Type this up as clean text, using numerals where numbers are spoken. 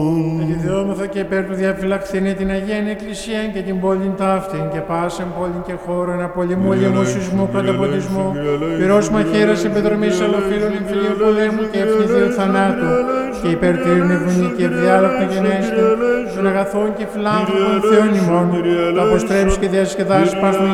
Εκειδεόμεθα και υπέρ του διαφυλαξθήνε την Αγία Εκκλησία και την πόλην ταύτην και πάσεν πόλην και χώρον απολυμού, λαιμού, σεισμού, καταποντισμού, πυρός μαχαίρας, επιδρομής αλλοφύλων, εμφυλίου πολέμου και ευνηδίου θανάτου και υπέρ του ειρηνευνή και ευδιάλακτον γενέστη, των αγαθών και φιλάνθρωπων Θεών ημών, το αποστρέψει και διασκεδάσει πάσουν